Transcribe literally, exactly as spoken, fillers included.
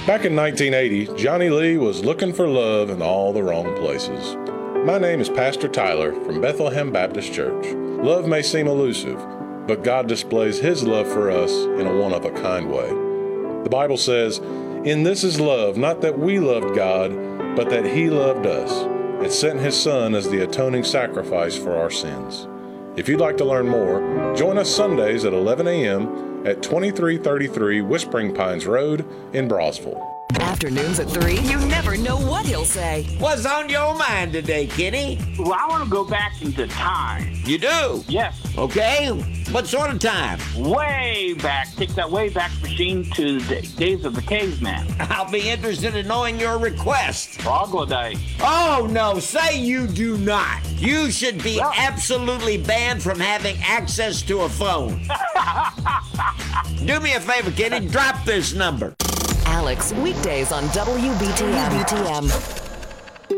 Back in nineteen eighty, Johnny Lee was looking for love in all the wrong places. My name is Pastor Tyler from Bethlehem Baptist Church. Love may seem elusive, but God displays His love for us in a one-of-a-kind way. The Bible says, "In this is love, not that we loved God, but that He loved us, and sent His Son as the atoning sacrifice for our sins." If you'd like to learn more, join us Sundays at eleven a.m. at twenty-three thirty-three Whispering Pines Road in Brosville. Afternoons at three, you never know what he'll say. What's on your mind today, Kenny? Well, I want to go back into time. You do? Yes. Okay. What sort of time? Way back. Take that way back machine to the days of the caveman. I'll be interested in knowing your request. Troglodyte. Oh, no. Say you do not. You should be Well, absolutely banned from having access to a phone. Do me a favor, Kenny. Drop this number. Alex, weekdays on W B T M.